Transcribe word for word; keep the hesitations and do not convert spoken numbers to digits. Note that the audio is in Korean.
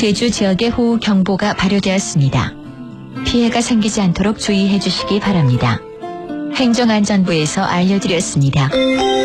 제주 지역에 호우경보가 발효되었습니다. 피해가 생기지 않도록 주의해 주시기 바랍니다. 행정안전부에서 알려드렸습니다.